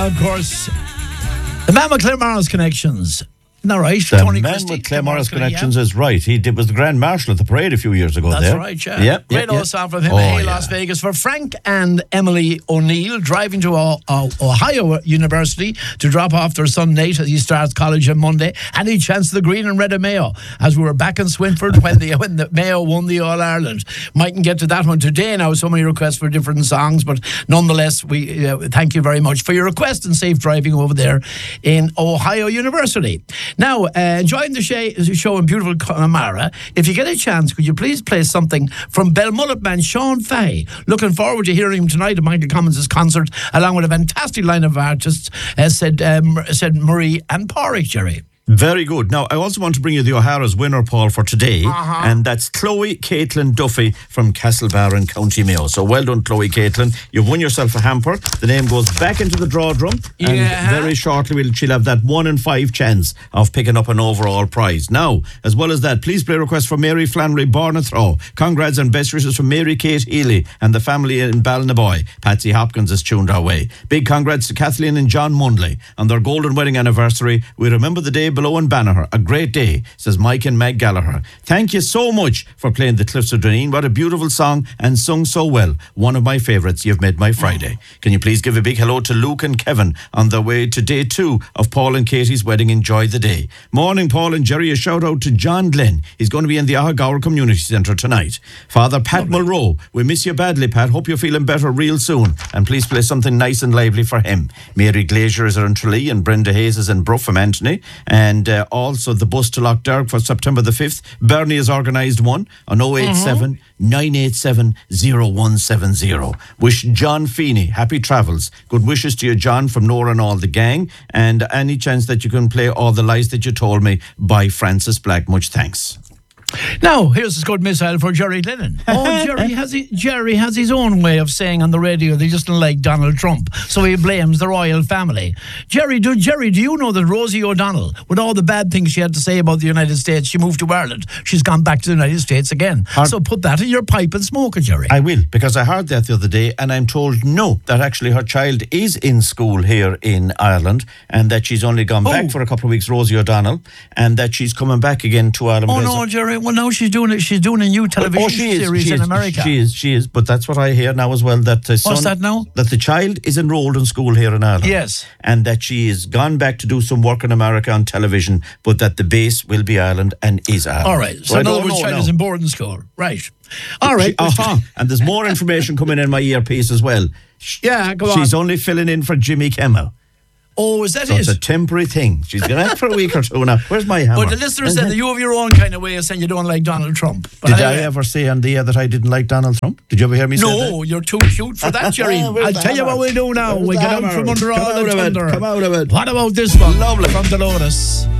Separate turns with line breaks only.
Of course, the man with Claremorris connections. Isn't that right?
The Tony man Christie, with Claremorris connections is right. He was the Grand Marshal at the parade a few years ago.
That's right, yeah. Great old song from him. Las Vegas for Frank and Emily O'Neill, driving to Ohio University to drop off their son Nate as he starts college on Monday. Any chance of the green and red of Mayo, as we were back in Swinford when the Mayo won the All-Ireland. Mightn't get to that one today now. So many requests for different songs, but nonetheless, we thank you very much for your request and safe driving over there in Ohio University. Now, enjoying the show in beautiful Connemara. If you get a chance, could you please play something from Belmullet man Sean Fahey? Looking forward to hearing him tonight at Michael Commons' concert, along with a fantastic line of artists, said Marie and Porrick, Jerry.
Very good. Now, I also want to bring you the O'Hara's winner, Paul, for today, and that's Chloe Caitlin Duffy from Castlebar in County Mayo. So well done, Chloe Caitlin. You've won yourself a hamper. The name goes back into the draw drum, and very shortly she'll have that 1 in 5 chance of picking up an overall prize. Now, as well as that, please play a request for Mary Flannery Bornathrow. Congrats and best wishes from Mary Kate Healy and the family in Ballinaboy. Patsy Hopkins is tuned our way. Big congrats to Kathleen and John Mundley on their golden wedding anniversary. We remember the day below in Banagher. A great day, says Mike and Meg Gallagher. Thank you so much for playing The Cliffs of Draneen. What a beautiful song and sung so well. One of my favourites. You've made my Friday. Can you please give a big hello to Luke and Kevin on their way to day 2 of Paul and Katie's wedding. Enjoy the day. Morning, Paul and Jerry. A shout out to John Glenn. He's going to be in the Ahagowr Community Centre tonight. Father Pat Mulroe. We miss you badly, Pat. Hope you're feeling better real soon. And please play something nice and lively for him. Mary Glazier is in Tralee and Brenda Hayes is in Brough from Anthony. And also the bus to Lochderg for September the 5th. Bernie has organised one on 087 987 0170. Wish John Feeney happy travels. Good wishes to you, John, from Nora and all the gang. And any chance that you can play All the Lies That You Told Me by Francis Black. Much thanks.
Now, here's a good missile for Jerry Lennon. Jerry has his own way of saying on the radio they just don't like Donald Trump, so he blames the royal family. Jerry, do you know that Rosie O'Donnell, with all the bad things she had to say about the United States, she moved to Ireland. She's gone back to the United States again. So put that in your pipe and smoke it, Jerry.
I will, because I heard that the other day, and I'm told no, that actually her child is in school here in Ireland, and that she's only gone back for a couple of weeks, Rosie O'Donnell, and that she's coming back again to Ireland.
Oh no, Jerry. Well, now she's doing a new television series in America.
She is. But that's what I hear now as well. That the son,
what's that now?
That the child is enrolled in school here in Ireland.
Yes.
And that she has gone back to do some work in America on television, but that the base will be Ireland and is Ireland.
All right. So in other words, child is in boarding school. Right. All right.
And there's more information coming in my earpiece as well.
Yeah, go on.
She's only filling in for Jimmy Kimmel.
Oh, is that
so
it?
It's a temporary thing. She's going out for a week or two now. Where's my hammer?
But the listener said that you have your own kind of way of saying you don't like Donald Trump. But
Did I ever say on the air that I didn't like Donald Trump? Did you ever hear me say that?
No, you're too cute for that, Jerry. I'll tell you what we do now. We get out from under all the thunder.
Come out of it.
What about this one?
Lovely.
From Dolores.